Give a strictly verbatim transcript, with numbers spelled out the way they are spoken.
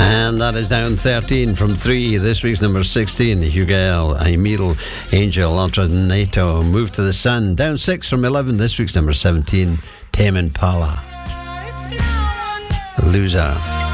And that is down thirteen from three. This week's number sixteen, Huguel, Emil, Angel, Alternato, Move to the Sun. Down six from eleven. This week's number seventeen, Tame Impala, Loser.